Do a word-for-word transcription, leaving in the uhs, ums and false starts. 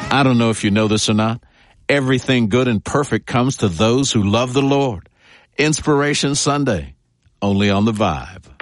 I don't know if you know this or not. Everything good and perfect comes to those who love the Lord. Inspiration Sunday, only on The Vibe.